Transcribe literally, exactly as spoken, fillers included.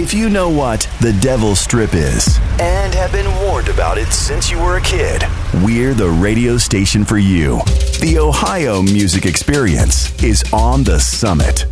If you know what the Devil's Strip is and have been warned about it since you were a kid, we're the radio station for you. The Ohio Music Experience is on the Summit.